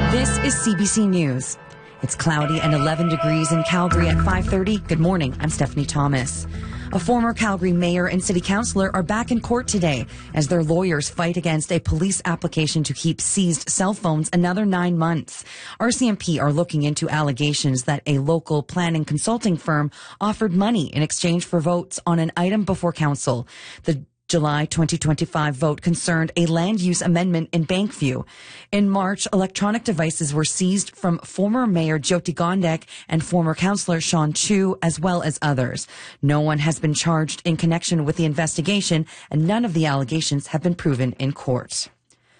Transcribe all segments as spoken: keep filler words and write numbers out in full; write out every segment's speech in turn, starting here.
This is C B C News. It's cloudy and eleven degrees in Calgary at five thirty. Good morning. I'm Stephanie Thomas. A former Calgary mayor and city councillor are back in court today as their lawyers fight against a police application to keep seized cell phones another nine months. R C M P are looking into allegations that a local planning consulting firm offered money in exchange for votes on an item before council. The July twenty twenty-five vote concerned a land use amendment in Bankview. In March, electronic devices were seized from former Mayor Jyoti Gondek and former councillor Sean Chu, as well as others. No one has been charged in connection with the investigation, and none of the allegations have been proven in court.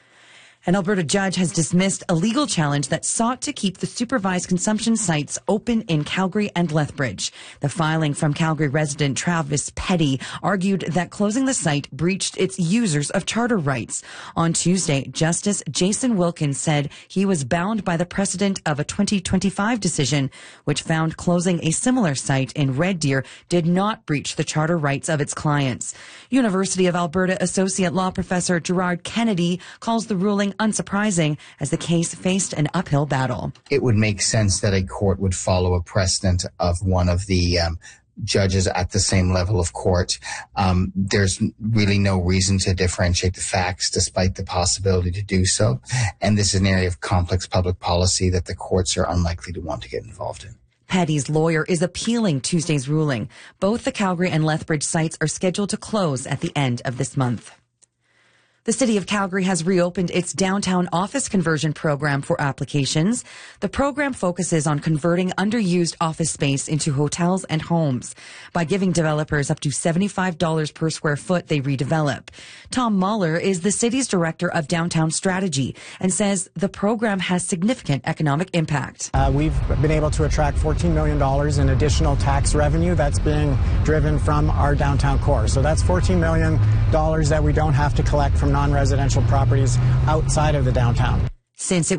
An Alberta judge has dismissed a legal challenge that sought to keep the supervised consumption sites open in Calgary and Lethbridge. The filing from Calgary resident Travis Petty argued that closing the site breached its users of charter rights. On Tuesday, Justice Jason Wilkins said he was bound by the precedent of a twenty twenty-five decision, which found closing a similar site in Red Deer did not breach the charter rights of its clients. University of Alberta Associate Law Professor Gerard Kennedy calls the ruling unsurprising as the case faced an uphill battle. It would make sense that a court would follow a precedent of one of the um, judges at the same level of court. Um, there's really no reason to differentiate the facts despite the possibility to do so. And this is an area of complex public policy that the courts are unlikely to want to get involved in. Petty's lawyer is appealing Tuesday's ruling. Both the Calgary and Lethbridge sites are scheduled to close at the end of this month. The City of Calgary has reopened its downtown office conversion program for applications. The program focuses on converting underused office space into hotels and homes by giving developers up to seventy-five dollars per square foot they redevelop. Tom Mahler is the city's director of downtown strategy and says the program has significant economic impact. Uh, we've been able to attract fourteen million dollars in additional tax revenue that's being driven from our downtown core. So that's fourteen million dollars that we don't have to collect from non-residential properties outside of the downtown. Since it